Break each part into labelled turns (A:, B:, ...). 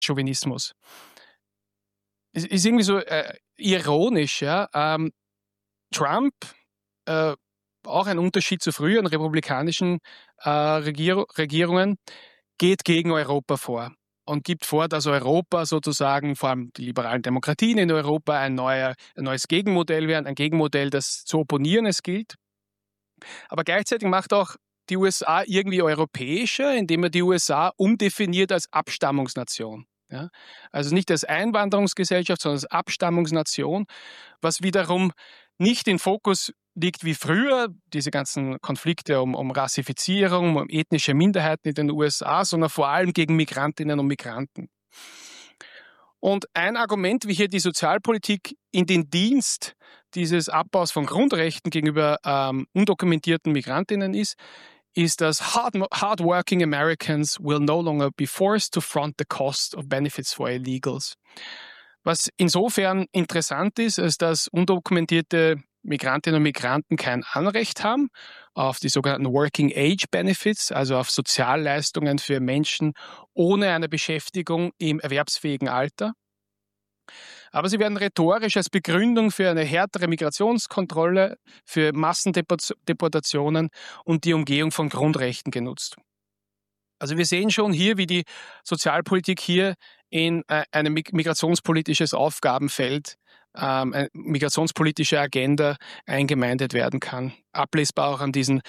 A: Chauvinismus. Es ist irgendwie so ironisch, ja. Trump, auch ein Unterschied zu früheren republikanischen Regierungen, geht gegen Europa vor und gibt vor, dass Europa sozusagen, vor allem die liberalen Demokratien in Europa, ein neues Gegenmodell wären, ein Gegenmodell, das zu opponieren es gilt. Aber gleichzeitig macht auch die USA irgendwie europäischer, indem er die USA umdefiniert als Abstammungsnation. Ja? Also nicht als Einwanderungsgesellschaft, sondern als Abstammungsnation, was wiederum nicht in Fokus liegt wie früher, diese ganzen Konflikte um Rassifizierung, um ethnische Minderheiten in den USA, sondern vor allem gegen Migrantinnen und Migranten. Und ein Argument, wie hier die Sozialpolitik in den Dienst dieses Abbaus von Grundrechten gegenüber undokumentierten Migrantinnen ist, dass hardworking Americans will no longer be forced to front the cost of benefits for illegals. Was insofern interessant ist, als dass undokumentierte Migrantinnen und Migranten kein Anrecht haben auf die sogenannten Working Age Benefits, also auf Sozialleistungen für Menschen ohne eine Beschäftigung im erwerbsfähigen Alter. Aber sie werden rhetorisch als Begründung für eine härtere Migrationskontrolle, für Massendeportationen und die Umgehung von Grundrechten genutzt. Also wir sehen schon hier, wie die Sozialpolitik hier in ein migrationspolitisches Aufgabenfeld, eine migrationspolitische Agenda eingemeindet werden kann. Ablesbar auch an diesen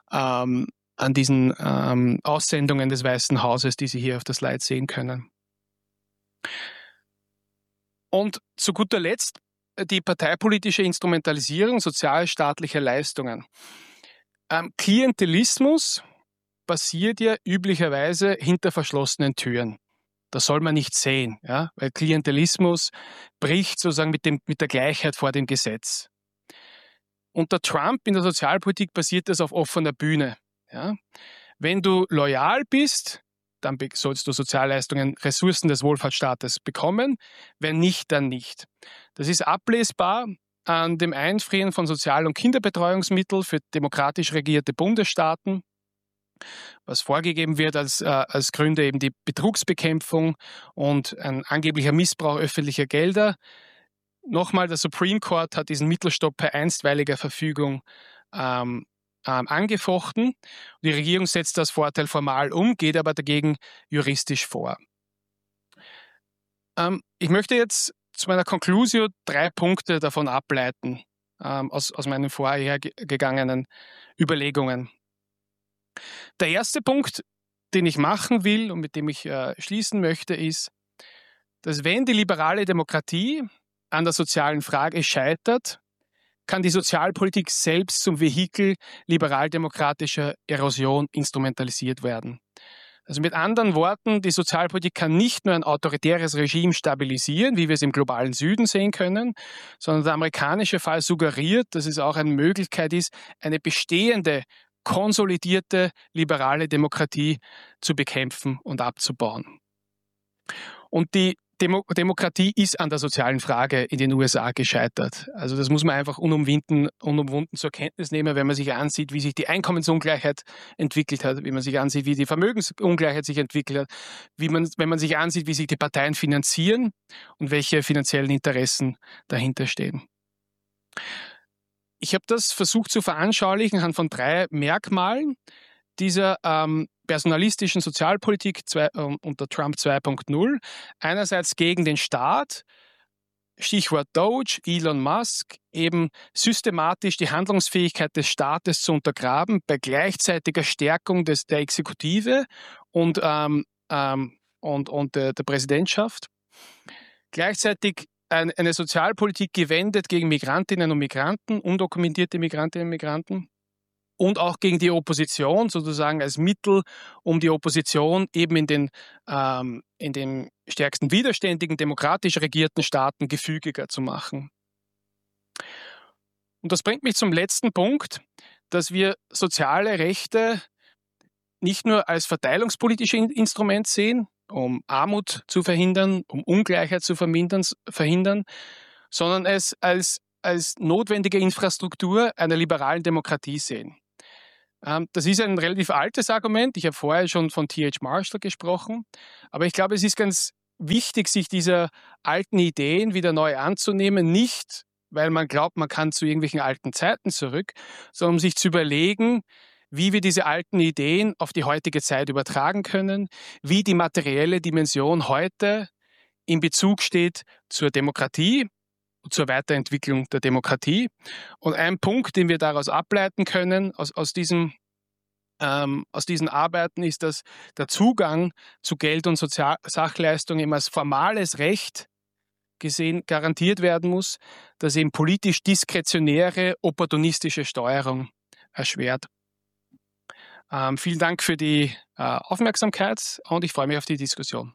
A: Aussendungen des Weißen Hauses, die Sie hier auf der Slide sehen können. Und zu guter Letzt die parteipolitische Instrumentalisierung sozialstaatlicher Leistungen. Klientelismus passiert ja üblicherweise hinter verschlossenen Türen. Das soll man nicht sehen, ja? Weil Klientelismus bricht sozusagen mit der Gleichheit vor dem Gesetz. Unter Trump in der Sozialpolitik passiert das auf offener Bühne. Ja? Wenn du loyal bist, dann sollst du Sozialleistungen, Ressourcen des Wohlfahrtsstaates bekommen. Wenn nicht, dann nicht. Das ist ablesbar an dem Einfrieren von Sozial- und Kinderbetreuungsmitteln für demokratisch regierte Bundesstaaten, was vorgegeben wird als Gründe eben die Betrugsbekämpfung und ein angeblicher Missbrauch öffentlicher Gelder. Nochmal, der Supreme Court hat diesen Mittelstopp per einstweiliger Verfügung angefochten. Die Regierung setzt das Vorteil formal um, geht aber dagegen juristisch vor. Ich möchte jetzt zu meiner Conclusio 3 Punkte davon ableiten, aus meinen vorhergegangenen Überlegungen. Der erste Punkt, den ich machen will und mit dem ich schließen möchte, ist, dass wenn die liberale Demokratie an der sozialen Frage scheitert, kann die Sozialpolitik selbst zum Vehikel liberaldemokratischer Erosion instrumentalisiert werden. Also mit anderen Worten, die Sozialpolitik kann nicht nur ein autoritäres Regime stabilisieren, wie wir es im globalen Süden sehen können, sondern der amerikanische Fall suggeriert, dass es auch eine Möglichkeit ist, eine bestehende, konsolidierte liberale Demokratie zu bekämpfen und abzubauen. Und die Demokratie ist an der sozialen Frage in den USA gescheitert. Also das muss man einfach unumwunden zur Kenntnis nehmen, wenn man sich ansieht, wie sich die Einkommensungleichheit entwickelt hat, wie man sich ansieht, wie die Vermögensungleichheit sich entwickelt hat, wenn man sich ansieht, wie sich die Parteien finanzieren und welche finanziellen Interessen dahinter stehen. Ich habe das versucht zu veranschaulichen anhand von 3 Merkmalen dieser personalistischen Sozialpolitik unter Trump 2.0. Einerseits gegen den Staat, Stichwort Doge, Elon Musk, eben systematisch die Handlungsfähigkeit des Staates zu untergraben bei gleichzeitiger Stärkung der Exekutive und der Präsidentschaft. Gleichzeitig eine Sozialpolitik gewendet gegen Migrantinnen und Migranten, undokumentierte Migrantinnen und Migranten. Und auch gegen die Opposition, sozusagen als Mittel, um die Opposition eben in den stärksten widerständigen, demokratisch regierten Staaten gefügiger zu machen. Und das bringt mich zum letzten Punkt, dass wir soziale Rechte nicht nur als verteilungspolitisches Instrument sehen, um Armut zu verhindern, um Ungleichheit zu verhindern, sondern es als notwendige Infrastruktur einer liberalen Demokratie sehen. Das ist ein relativ altes Argument. Ich habe vorher schon von T.H. Marshall gesprochen. Aber ich glaube, es ist ganz wichtig, sich dieser alten Ideen wieder neu anzunehmen, nicht weil man glaubt, man kann zu irgendwelchen alten Zeiten zurück, sondern um sich zu überlegen, wie wir diese alten Ideen auf die heutige Zeit übertragen können, wie die materielle Dimension heute in Bezug steht zur Demokratie, zur Weiterentwicklung der Demokratie. Und ein Punkt, den wir daraus ableiten können, aus diesen Arbeiten, ist, dass der Zugang zu Geld- und Sachleistungen eben als formales Recht gesehen garantiert werden muss, das eben politisch diskretionäre, opportunistische Steuerung erschwert. Vielen Dank für die Aufmerksamkeit und ich freue mich auf die Diskussion.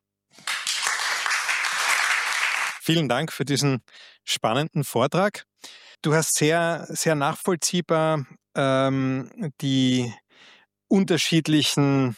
B: Vielen Dank für diesen spannenden Vortrag. Du hast sehr, sehr nachvollziehbar die unterschiedlichen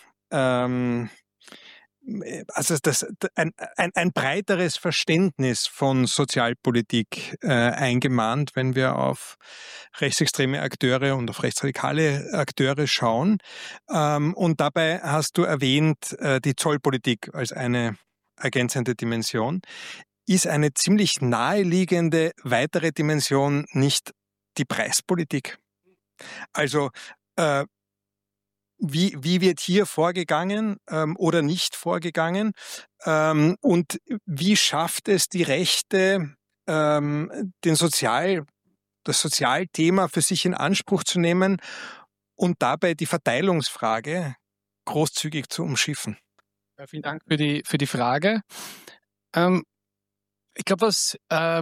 B: also ein breiteres Verständnis von Sozialpolitik eingemahnt, wenn wir auf rechtsextreme Akteure und auf rechtsradikale Akteure schauen. Und dabei hast du erwähnt, die Zollpolitik als eine ergänzende Dimension. Ist eine ziemlich naheliegende weitere Dimension nicht die Preispolitik? Also wie wird hier vorgegangen oder nicht vorgegangen? Und wie schafft es die Rechte, das Sozialthema für sich in Anspruch zu nehmen und dabei die Verteilungsfrage großzügig zu umschiffen?
A: Ja, vielen Dank für die Frage. Ich glaube, was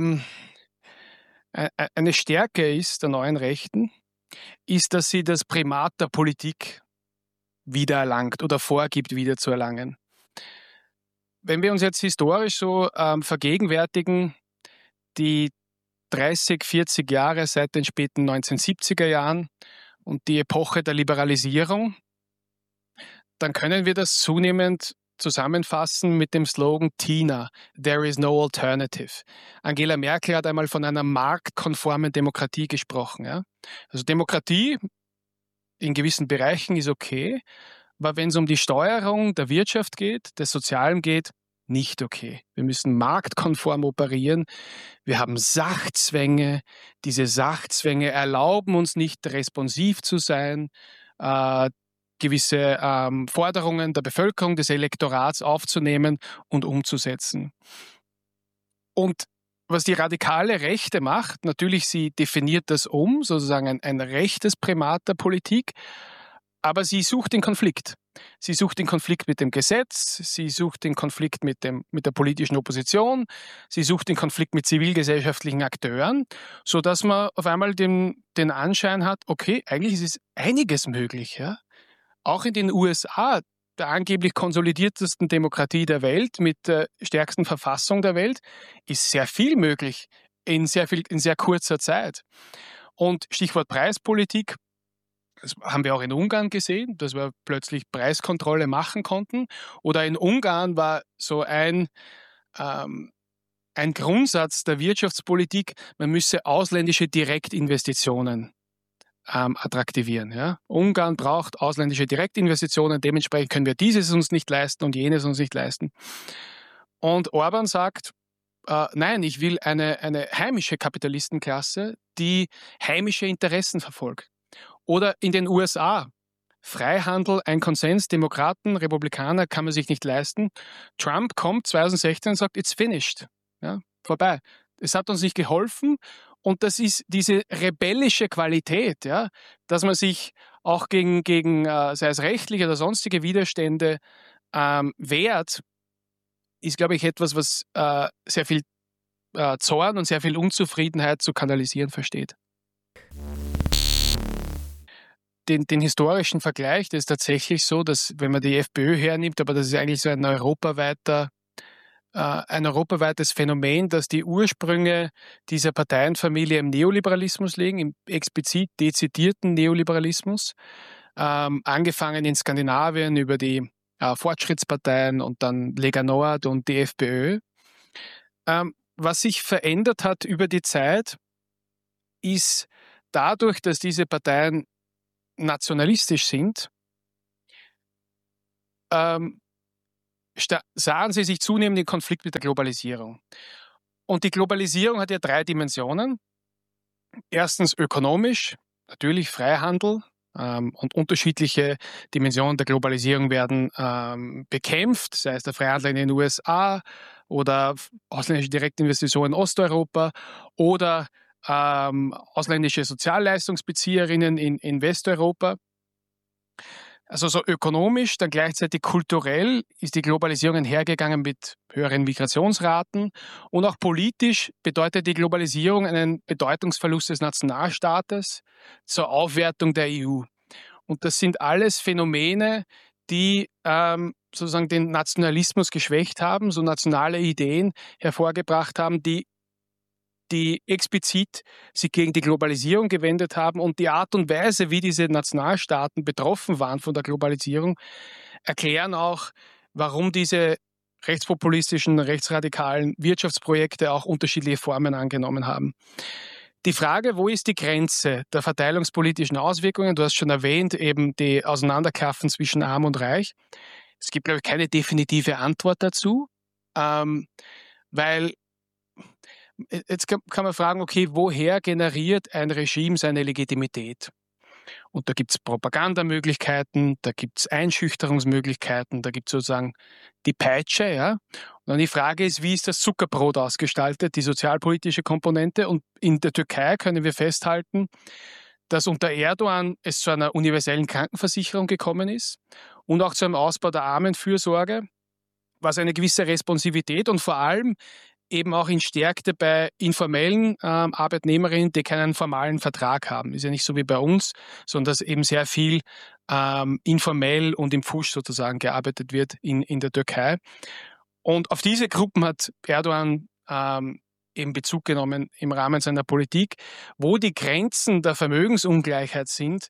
A: eine Stärke ist der neuen Rechten, ist, dass sie das Primat der Politik wiedererlangt oder vorgibt, wiederzuerlangen. Wenn wir uns jetzt historisch so vergegenwärtigen, die 30, 40 Jahre seit den späten 1970er Jahren und die Epoche der Liberalisierung, dann können wir das zunehmend zusammenfassen mit dem Slogan TINA, There is no alternative. Angela Merkel hat einmal von einer marktkonformen Demokratie gesprochen. Ja? Also Demokratie in gewissen Bereichen ist okay, aber wenn es um die Steuerung der Wirtschaft geht, des Sozialen geht, nicht okay. Wir müssen marktkonform operieren. Wir haben Sachzwänge. Diese Sachzwänge erlauben uns nicht, responsiv zu sein, gewisse Forderungen der Bevölkerung, des Elektorats aufzunehmen und umzusetzen. Und was die radikale Rechte macht, natürlich, sie definiert das sozusagen ein rechtes Primat der Politik, aber sie sucht den Konflikt. Sie sucht den Konflikt mit dem Gesetz, sie sucht den Konflikt mit der politischen Opposition, sie sucht den Konflikt mit zivilgesellschaftlichen Akteuren, sodass man auf einmal den Anschein hat, okay, eigentlich ist einiges möglich. Ja? Auch in den USA, der angeblich konsolidiertesten Demokratie der Welt, mit der stärksten Verfassung der Welt, ist sehr viel möglich in sehr kurzer Zeit. Und Stichwort Preispolitik, das haben wir auch in Ungarn gesehen, dass wir plötzlich Preiskontrolle machen konnten. Oder in Ungarn war so ein Grundsatz der Wirtschaftspolitik, man müsse ausländische Direktinvestitionen attraktivieren. Ja? Ungarn braucht ausländische Direktinvestitionen, dementsprechend können wir dieses uns nicht leisten und jenes uns nicht leisten. Und Orbán sagt, nein, ich will eine heimische Kapitalistenklasse, die heimische Interessen verfolgt. Oder in den USA, Freihandel, ein Konsens, Demokraten, Republikaner kann man sich nicht leisten. Trump kommt 2016 und sagt, it's finished. Ja, vorbei. Es hat uns nicht geholfen und das ist diese rebellische Qualität, ja, dass man sich auch gegen sei es rechtliche oder sonstige Widerstände wehrt, ist, glaube ich, etwas, was sehr viel Zorn und sehr viel Unzufriedenheit zu kanalisieren versteht. Den historischen Vergleich, das ist tatsächlich so, dass, wenn man die FPÖ hernimmt, aber das ist eigentlich so ein europaweites Phänomen, dass die Ursprünge dieser Parteienfamilie im Neoliberalismus liegen, im explizit dezidierten Neoliberalismus, angefangen in Skandinavien über die Fortschrittsparteien und dann Lega Nord und die FPÖ. Was sich verändert hat über die Zeit, ist dadurch, dass diese Parteien nationalistisch sind, sahen sie sich zunehmend in Konflikt mit der Globalisierung. Und die Globalisierung hat ja 3 Dimensionen. Erstens ökonomisch, natürlich Freihandel, und unterschiedliche Dimensionen der Globalisierung werden bekämpft, sei es der Freihandel in den USA oder ausländische Direktinvestitionen in Osteuropa oder ausländische Sozialleistungsbezieherinnen in Westeuropa. Also so ökonomisch, dann gleichzeitig kulturell ist die Globalisierung einhergegangen mit höheren Migrationsraten und auch politisch bedeutet die Globalisierung einen Bedeutungsverlust des Nationalstaates zur Aufwertung der EU. Und das sind alles Phänomene, die sozusagen den Nationalismus geschwächt haben, so nationale Ideen hervorgebracht haben, die explizit sich gegen die Globalisierung gewendet haben und die Art und Weise, wie diese Nationalstaaten betroffen waren von der Globalisierung, erklären auch, warum diese rechtspopulistischen, rechtsradikalen Wirtschaftsprojekte auch unterschiedliche Formen angenommen haben. Die Frage, wo ist die Grenze der verteilungspolitischen Auswirkungen? Du hast schon erwähnt, eben die Auseinanderklaffen zwischen Arm und Reich. Es gibt, glaube ich, keine definitive Antwort dazu, weil jetzt kann man fragen, okay, woher generiert ein Regime seine Legitimität? Und da gibt es Propagandamöglichkeiten, da gibt es Einschüchterungsmöglichkeiten, da gibt es sozusagen die Peitsche. Ja? Und dann die Frage ist, wie ist das Zuckerbrot ausgestaltet, die sozialpolitische Komponente? Und in der Türkei können wir festhalten, dass unter Erdogan es zu einer universellen Krankenversicherung gekommen ist und auch zu einem Ausbau der Armenfürsorge, was eine gewisse Responsivität und vor allem eben auch ihn stärkte bei informellen Arbeitnehmerinnen, die keinen formalen Vertrag haben. Ist ja nicht so wie bei uns, sondern dass eben sehr viel informell und im Pfusch sozusagen gearbeitet wird in der Türkei. Und auf diese Gruppen hat Erdogan eben Bezug genommen im Rahmen seiner Politik, wo die Grenzen der Vermögensungleichheit sind,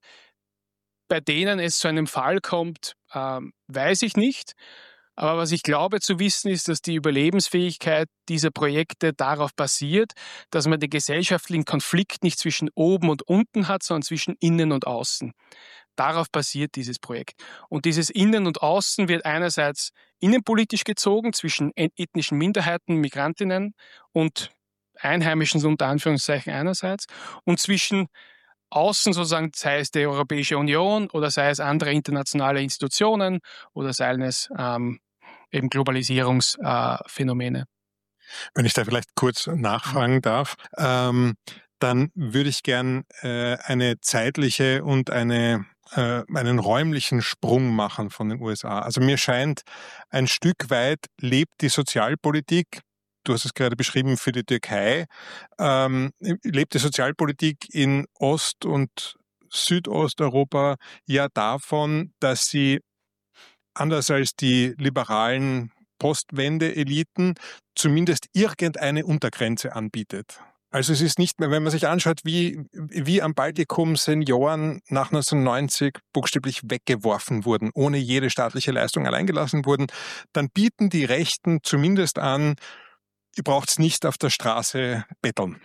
A: bei denen es zu einem Fall kommt, weiß ich nicht. Aber was ich glaube zu wissen, ist, dass die Überlebensfähigkeit dieser Projekte darauf basiert, dass man den gesellschaftlichen Konflikt nicht zwischen oben und unten hat, sondern zwischen innen und außen. Darauf basiert dieses Projekt. Und dieses Innen und Außen wird einerseits innenpolitisch gezogen zwischen ethnischen Minderheiten, Migrantinnen und Einheimischen unter Anführungszeichen einerseits und zwischen außen sozusagen, sei es die Europäische Union oder sei es andere internationale Institutionen oder sei es eben Globalisierungsphänomene.
B: Wenn ich da vielleicht kurz nachfragen darf, dann würde ich gern eine zeitliche und einen räumlichen Sprung machen von den USA. Also mir scheint, ein Stück weit lebt die Sozialpolitik, du hast es gerade beschrieben, für die Türkei, lebt die Sozialpolitik in Ost- und Südosteuropa ja davon, dass sie anders als die liberalen Postwende-Eliten zumindest irgendeine Untergrenze anbietet. Also es ist nicht mehr, wenn man sich anschaut, wie am Baltikum Senioren nach 1990 buchstäblich weggeworfen wurden, ohne jede staatliche Leistung alleingelassen wurden, dann bieten die Rechten zumindest an, ihr braucht es nicht auf der Straße betteln.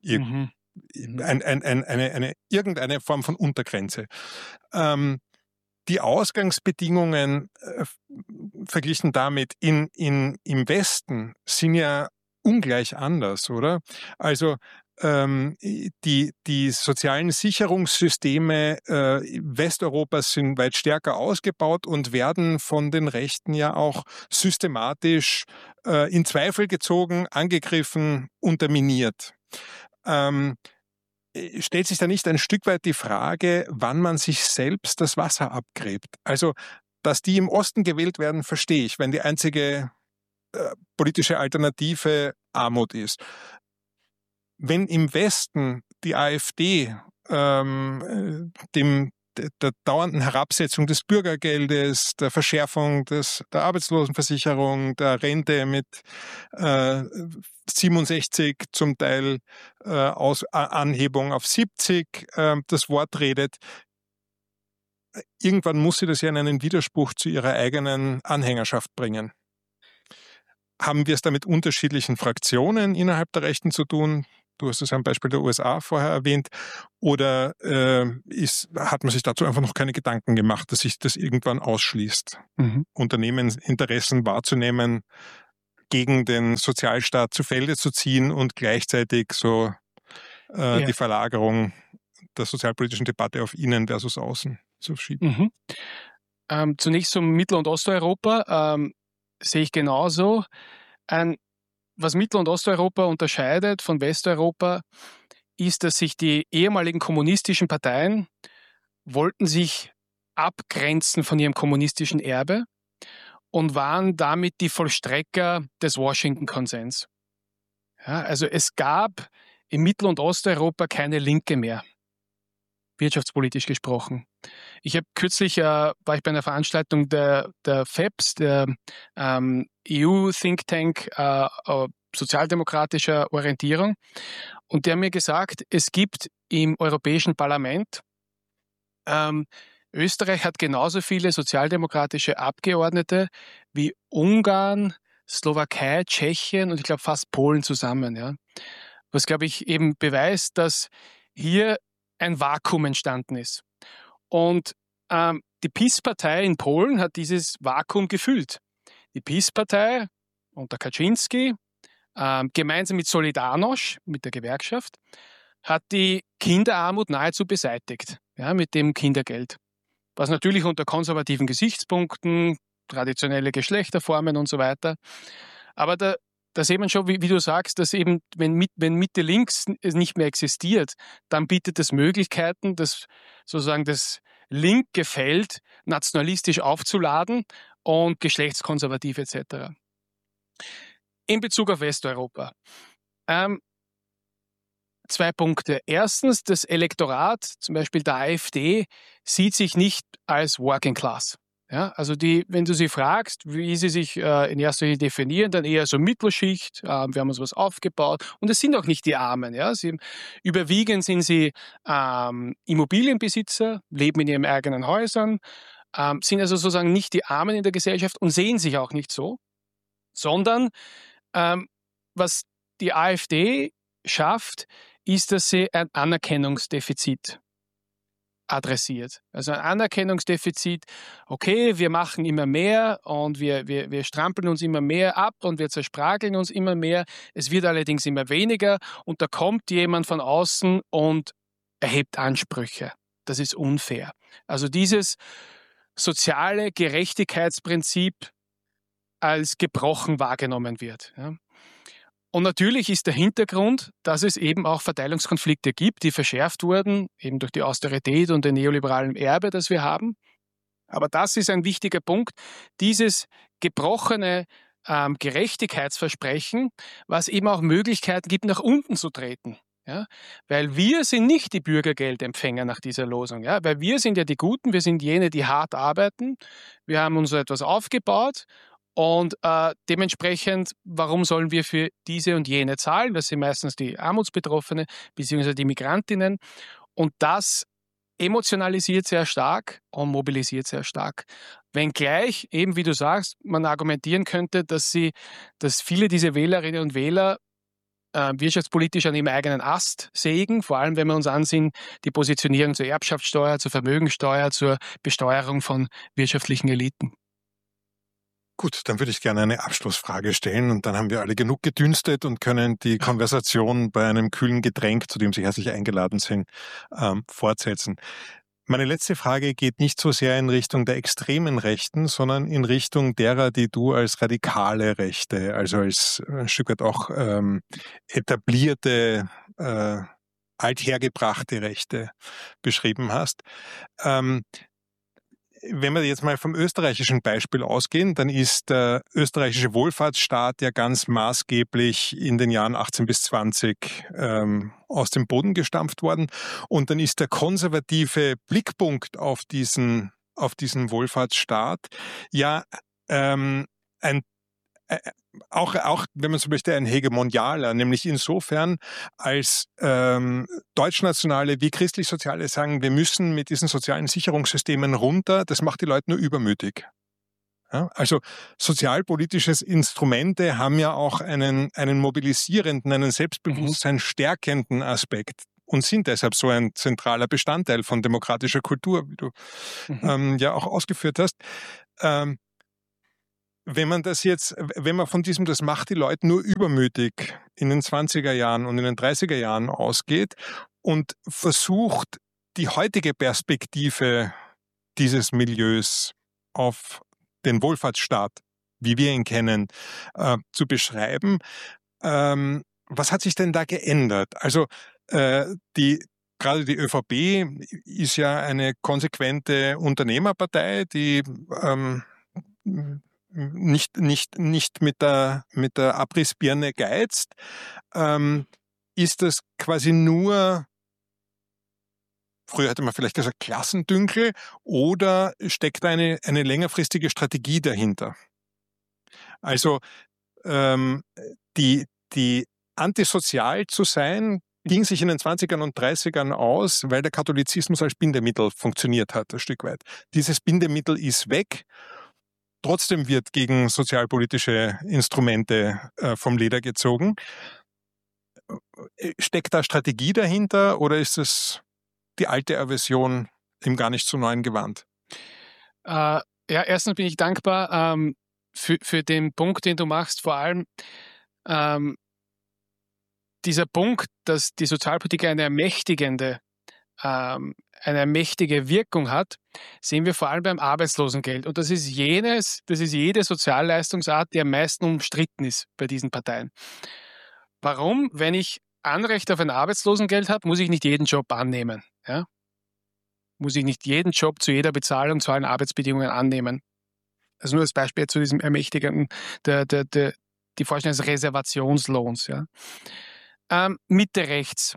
B: Irgendeine Form von Untergrenze. Die Ausgangsbedingungen verglichen damit im Westen sind ja ungleich anders, oder? Also die sozialen Sicherungssysteme Westeuropas sind weit stärker ausgebaut und werden von den Rechten ja auch systematisch in Zweifel gezogen, angegriffen, unterminiert. Stellt sich da nicht ein Stück weit die Frage, wann man sich selbst das Wasser abgräbt? Also, dass die im Osten gewählt werden, verstehe ich, wenn die einzige politische Alternative Armut ist. Wenn im Westen die AfD der dauernden Herabsetzung des Bürgergeldes, der Verschärfung der Arbeitslosenversicherung, der Rente mit 67 zum Teil Anhebung auf 70 das Wort redet, irgendwann muss sie das ja in einen Widerspruch zu ihrer eigenen Anhängerschaft bringen. Haben wir es da mit unterschiedlichen Fraktionen innerhalb der Rechten zu tun? Du hast es am Beispiel der USA vorher erwähnt. Oder hat man sich dazu einfach noch keine Gedanken gemacht, dass sich das irgendwann ausschließt? Unternehmensinteressen wahrzunehmen, gegen den Sozialstaat zu Felde zu ziehen und gleichzeitig so die Verlagerung der sozialpolitischen Debatte auf Innen versus Außen zu schieben.
A: Zunächst zum Mittel- und Osteuropa sehe ich genauso. Was Mittel- und Osteuropa unterscheidet von Westeuropa, ist, dass sich die ehemaligen kommunistischen Parteien wollten sich abgrenzen von ihrem kommunistischen Erbe und waren damit die Vollstrecker des Washington-Konsens. Ja, also es gab in Mittel- und Osteuropa keine Linke mehr, wirtschaftspolitisch gesprochen. Ich habe kürzlich, war ich bei einer Veranstaltung der FEPS, der EU-Think Tank sozialdemokratischer Orientierung, und der hat mir gesagt, es gibt im Europäischen Parlament, Österreich hat genauso viele sozialdemokratische Abgeordnete wie Ungarn, Slowakei, Tschechien und ich glaube fast Polen zusammen. Ja. Was, glaube ich, eben beweist, dass hier ein Vakuum entstanden ist. Und die PiS-Partei in Polen hat dieses Vakuum gefüllt. Die PiS-Partei unter Kaczynski, gemeinsam mit Solidarność, mit der Gewerkschaft, hat die Kinderarmut nahezu beseitigt, ja, mit dem Kindergeld. Was natürlich unter konservativen Gesichtspunkten, traditionelle Geschlechterformen und so weiter. Aber da sieht man schon, wie du sagst, dass eben, wenn Mitte links nicht mehr existiert, dann bietet es Möglichkeiten, das linke Feld nationalistisch aufzuladen und geschlechtskonservativ etc. In Bezug auf Westeuropa. 2 Punkte. Erstens, das Elektorat, zum Beispiel der AfD, sieht sich nicht als Working Class. Ja, also wenn du sie fragst, wie sie sich in erster Linie definieren, dann eher so Mittelschicht, wir haben uns was aufgebaut und es sind auch nicht die Armen. Ja? Überwiegend sind sie Immobilienbesitzer, leben in ihren eigenen Häusern, sind also sozusagen nicht die Armen in der Gesellschaft und sehen sich auch nicht so, sondern was die AfD schafft, ist, dass sie ein Anerkennungsdefizit adressiert. Also ein Anerkennungsdefizit, okay, wir machen immer mehr und wir strampeln uns immer mehr ab und wir zersprageln uns immer mehr. Es wird allerdings immer weniger und da kommt jemand von außen und erhebt Ansprüche. Das ist unfair. Also dieses soziale Gerechtigkeitsprinzip als gebrochen wahrgenommen wird. Ja. Und natürlich ist der Hintergrund, dass es eben auch Verteilungskonflikte gibt, die verschärft wurden, eben durch die Austerität und den neoliberalen Erbe, das wir haben. Aber das ist ein wichtiger Punkt, dieses gebrochene Gerechtigkeitsversprechen, was eben auch Möglichkeiten gibt, nach unten zu treten. Ja? Weil wir sind nicht die Bürgergeldempfänger nach dieser Losung. Ja? Weil wir sind ja die Guten, wir sind jene, die hart arbeiten. Wir haben uns so etwas aufgebaut. Und dementsprechend, warum sollen wir für diese und jene zahlen? Das sind meistens die Armutsbetroffene bzw. die Migrantinnen. Und das emotionalisiert sehr stark und mobilisiert sehr stark. Wenngleich, eben wie du sagst, man argumentieren könnte, dass viele dieser Wählerinnen und Wähler wirtschaftspolitisch an ihrem eigenen Ast sägen, vor allem wenn wir uns ansehen, die Positionierung zur Erbschaftssteuer, zur Vermögensteuer, zur Besteuerung von wirtschaftlichen Eliten.
B: Gut, dann würde ich gerne eine Abschlussfrage stellen und dann haben wir alle genug gedünstet und können die Konversation bei einem kühlen Getränk, zu dem Sie herzlich eingeladen sind, fortsetzen. Meine letzte Frage geht nicht so sehr in Richtung der extremen Rechten, sondern in Richtung derer, die du als radikale Rechte, also als ein Stück weit auch etablierte, althergebrachte Rechte beschrieben hast. Wenn wir jetzt mal vom österreichischen Beispiel ausgehen, dann ist der österreichische Wohlfahrtsstaat ja ganz maßgeblich in den Jahren 18 bis 20 aus dem Boden gestampft worden. Und dann ist der konservative Blickpunkt auf diesen Wohlfahrtsstaat ja auch, wenn man so möchte, ein hegemonialer, nämlich insofern, als Deutschnationale wie Christlich-Soziale sagen, wir müssen mit diesen sozialen Sicherungssystemen runter, das macht die Leute nur übermütig. Ja, also sozialpolitische Instrumente haben ja auch einen mobilisierenden, einen Selbstbewusstsein stärkenden Aspekt und sind deshalb so ein zentraler Bestandteil von demokratischer Kultur, wie du ja auch ausgeführt hast. Wenn man von diesem, das macht die Leute nur übermütig in den 20er Jahren und in den 30er Jahren ausgeht und versucht, die heutige Perspektive dieses Milieus auf den Wohlfahrtsstaat, wie wir ihn kennen, zu beschreiben. Was hat sich denn da geändert? Also gerade die ÖVP ist ja eine konsequente Unternehmerpartei, die nicht mit der Abrissbirne geizt. Ist das quasi nur, früher hätte man vielleicht gesagt, Klassendünkel, oder steckt eine längerfristige Strategie dahinter? Also die antisozial zu sein, ging sich in den 20ern und 30ern aus, weil der Katholizismus als Bindemittel funktioniert hat, ein Stück weit. Dieses Bindemittel ist weg. Trotzdem wird gegen sozialpolitische Instrumente vom Leder gezogen. Steckt da Strategie dahinter oder ist es die alte Aversion im gar nicht so neuen Gewand?
A: Ja, erstens bin ich dankbar für den Punkt, den du machst, vor allem dieser Punkt, dass die Sozialpolitik eine mächtige Wirkung hat, sehen wir vor allem beim Arbeitslosengeld. Und das ist jede Sozialleistungsart, die am meisten umstritten ist bei diesen Parteien. Warum? Wenn ich Anrecht auf ein Arbeitslosengeld habe, muss ich nicht jeden Job annehmen. Ja? Muss ich nicht jeden Job zu jeder Bezahlung, zu allen Arbeitsbedingungen annehmen. Also nur als Beispiel zu diesem Ermächtigen, die Vorstellung des Reservationslohns. Ja? Mitte rechts.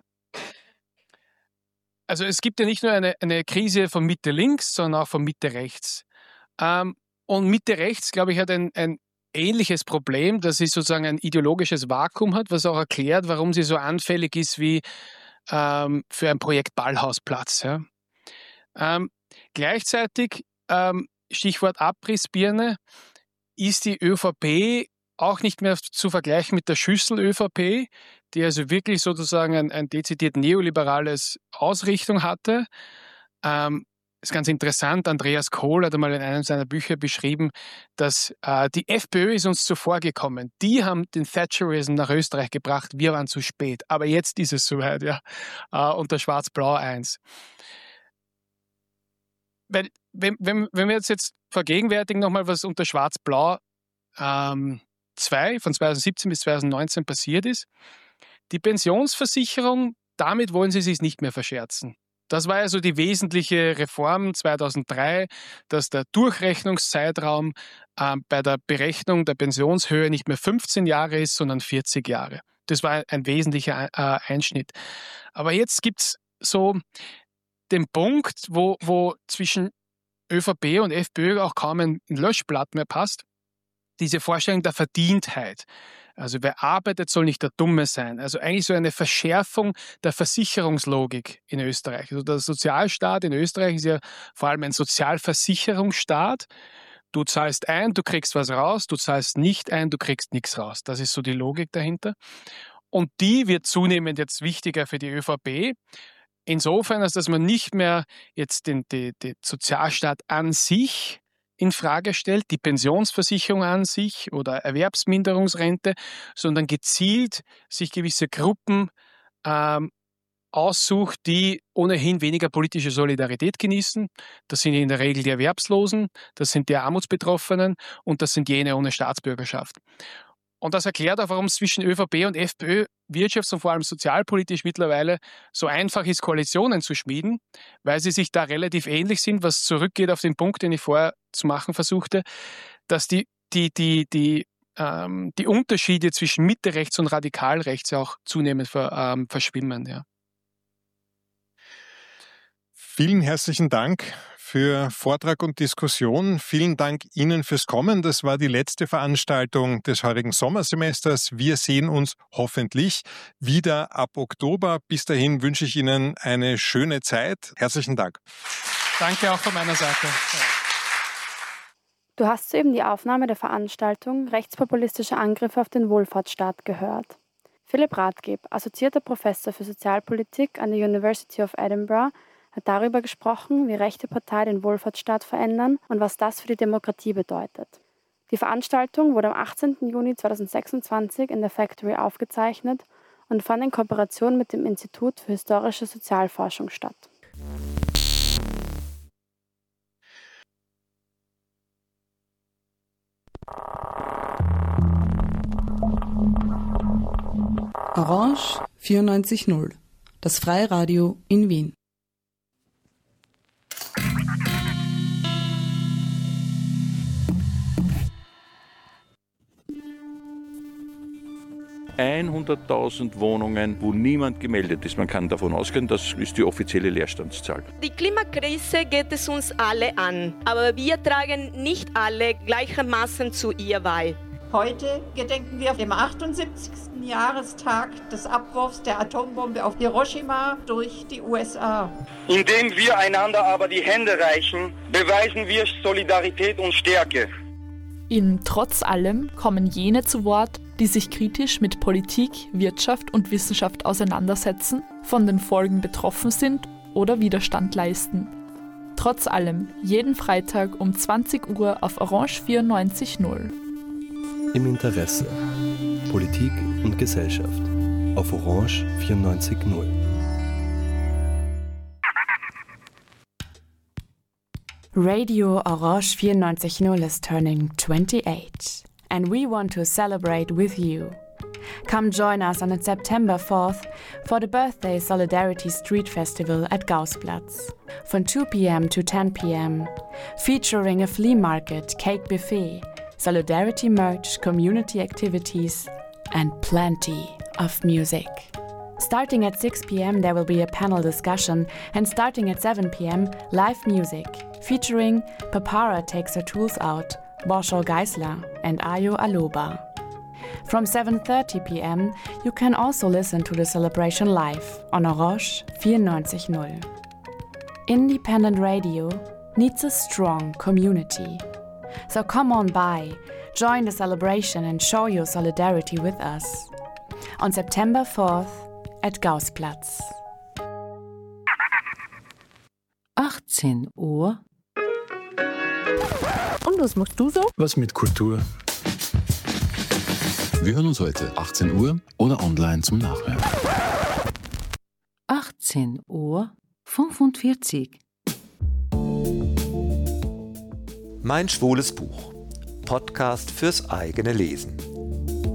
A: Also es gibt ja nicht nur eine Krise von Mitte links, sondern auch von Mitte rechts. Und Mitte rechts, glaube ich, hat ein ähnliches Problem, dass sie sozusagen ein ideologisches Vakuum hat, was auch erklärt, warum sie so anfällig ist wie für ein Projekt Ballhausplatz. Ja. Gleichzeitig, Stichwort Abrissbirne, ist die ÖVP auch nicht mehr zu vergleichen mit der Schüssel-ÖVP, die also wirklich sozusagen ein dezidiert neoliberales Ausrichtung hatte. Ist ganz interessant, Andreas Kohl hat einmal in einem seiner Bücher beschrieben, dass die FPÖ ist uns zuvor gekommen. Die haben den Thatcherism nach Österreich gebracht, wir waren zu spät. Aber jetzt ist es soweit, ja, unter Schwarz-Blau 1. Weil, wenn wir jetzt vergegenwärtigen nochmal, was unter Schwarz-Blau 2 von 2017 bis 2019 passiert ist, die Pensionsversicherung, damit wollen sie sich nicht mehr verscherzen. Das war also die wesentliche Reform 2003, dass der Durchrechnungszeitraum bei der Berechnung der Pensionshöhe nicht mehr 15 Jahre ist, sondern 40 Jahre. Das war ein wesentlicher Einschnitt. Aber jetzt gibt es so den Punkt, wo zwischen ÖVP und FPÖ auch kaum ein Löschblatt mehr passt, diese Vorstellung der Verdientheit. Also wer arbeitet, soll nicht der Dumme sein. Also eigentlich so eine Verschärfung der Versicherungslogik in Österreich. Also der Sozialstaat in Österreich ist ja vor allem ein Sozialversicherungsstaat. Du zahlst ein, du kriegst was raus, du zahlst nicht ein, du kriegst nichts raus. Das ist so die Logik dahinter. Und die wird zunehmend jetzt wichtiger für die ÖVP. Insofern, dass man nicht mehr jetzt den Sozialstaat an sich in Frage stellt, die Pensionsversicherung an sich oder Erwerbsminderungsrente, sondern gezielt sich gewisse Gruppen aussucht, die ohnehin weniger politische Solidarität genießen. Das sind in der Regel die Erwerbslosen, das sind die Armutsbetroffenen und das sind jene ohne Staatsbürgerschaft. Und das erklärt auch, warum es zwischen ÖVP und FPÖ wirtschafts- und vor allem sozialpolitisch mittlerweile so einfach ist, Koalitionen zu schmieden, weil sie sich da relativ ähnlich sind, was zurückgeht auf den Punkt, den ich vorher zu machen versuchte, dass die Unterschiede zwischen Mitte rechts und radikal rechts ja auch zunehmend verschwimmen. Ja.
B: Vielen herzlichen Dank für Vortrag und Diskussion. Vielen Dank Ihnen fürs Kommen. Das war die letzte Veranstaltung des heurigen Sommersemesters. Wir sehen uns hoffentlich wieder ab Oktober. Bis dahin wünsche ich Ihnen eine schöne Zeit. Herzlichen Dank.
A: Danke auch von meiner Seite.
C: Du hast soeben die Aufnahme der Veranstaltung Rechtspopulistische Angriffe auf den Wohlfahrtsstaat gehört. Philipp Rathgeb, assoziierter Professor für Sozialpolitik an der University of Edinburgh, hat darüber gesprochen, wie rechte Parteien den Wohlfahrtsstaat verändern und was das für die Demokratie bedeutet. Die Veranstaltung wurde am 18. Juni 2026 in der Factory aufgezeichnet und fand in Kooperation mit dem Institut für historische Sozialforschung statt.
D: Orange 94.0, das Freiradio in Wien.
E: –100.000 Wohnungen, wo niemand gemeldet ist. Man kann davon ausgehen, das ist die offizielle Leerstandszahl.
F: Die Klimakrise geht es uns alle an, aber wir tragen nicht alle gleichermaßen zu ihr bei.
G: Heute gedenken wir dem 78. Jahrestag des Abwurfs der Atombombe auf Hiroshima durch die USA.
H: Indem wir einander aber die Hände reichen, beweisen wir Solidarität und Stärke.
I: In Trotz allem kommen jene zu Wort, die sich kritisch mit Politik, Wirtschaft und Wissenschaft auseinandersetzen, von den Folgen betroffen sind oder Widerstand leisten. Trotz allem, jeden Freitag um 20 Uhr auf Orange 94.0.
J: Im Interesse. Politik und Gesellschaft. Auf Orange 94.0.
K: Radio Orange 94.0 is turning 28, and we want to celebrate with you. Come join us on September 4th for the Birthday Solidarity Street Festival at Gaußplatz from 2 p.m. to 10 p.m, featuring a flea market, cake buffet, solidarity merch, community activities, and plenty of music. Starting at 6 p.m. there will be a panel discussion, and starting at 7 p.m. live music featuring Papara Takes Her Tools Out, Borscho Geisler, and Ayo Aloba. From 7:30 p.m. you can also listen to the celebration live on Orange 94.0. Independent radio needs a strong community. So come on by, join the celebration and show your solidarity with us. On September 4th at Gaußplatz.
L: 18 Uhr.
M: Und was machst du so?
N: Was mit Kultur? Wir hören uns heute 18 Uhr oder online zum Nachhören.
L: 18 Uhr 45.
O: Mein schwules Buch. Podcast fürs eigene Lesen.